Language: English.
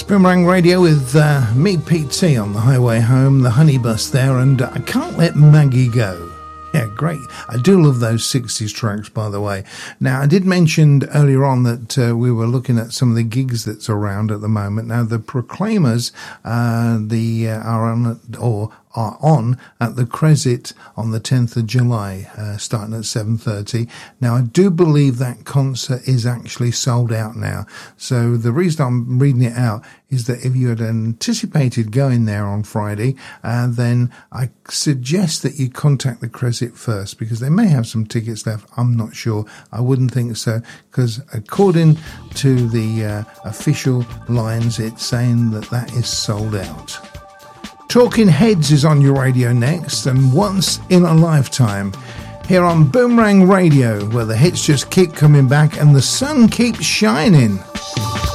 Boomerang Radio with me, Pete T, on the highway home, the honey bus there, and I Can't Let Maggie Go. Yeah, great. I do love those 60s tracks, by the way. Now, I did mention earlier on that we were looking at some of the gigs that's around at the moment. Now, the Proclaimers are on at the Crescit on the 10th of July, starting at 7:30. Now, I do believe that concert is actually sold out now. So the reason I'm reading it out is that if you had anticipated going there on Friday, then I suggest that you contact the Crescit first, because they may have some tickets left. I'm not sure. I wouldn't think so, because according to the official lines, it's saying that that is sold out. Talking Heads is on your radio next, and Once in a Lifetime here on Boomerang Radio, where the hits just keep coming back and the sun keeps shining.